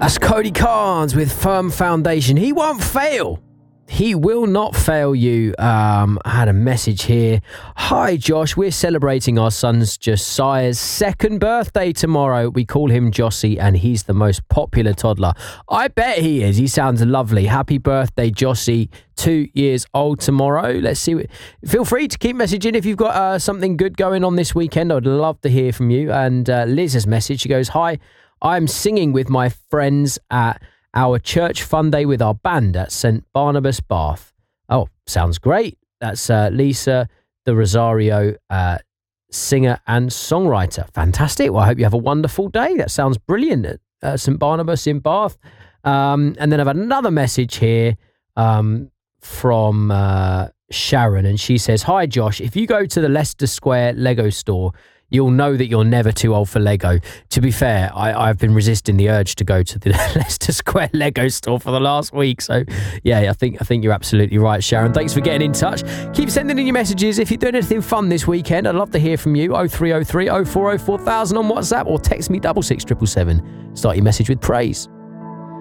That's Cody Carnes with Firm Foundation. He won't fail. He will not fail you. I had a message here. Hi, Josh. We're celebrating our son's Josiah's 2nd birthday tomorrow. We call him Jossie, and he's the most popular toddler. I bet he is. He sounds lovely. Happy birthday, Jossie. 2 years old tomorrow. Let's see. Feel free to keep messaging if you've got something good going on this weekend. I'd love to hear from you. And Liz's message, she goes, hi, I'm singing with my friends at our church fun day with our band at St. Barnabas, Bath. Oh, sounds great. That's Lisa, the Rosario singer and songwriter. Fantastic. Well, I hope you have a wonderful day. That sounds brilliant at St. Barnabas in Bath. And then I've another message here from Sharon, and she says, hi, Josh. If you go to the Leicester Square Lego store, you'll know that you're never too old for Lego. To be fair, I've been resisting the urge to go to the Leicester Square Lego store for the last week. So, yeah, I think you're absolutely right, Sharon. Thanks for getting in touch. Keep sending in your messages. If you're doing anything fun this weekend, I'd love to hear from you. 0303 0404 4000 on WhatsApp, or text me 66777. Start your message with praise.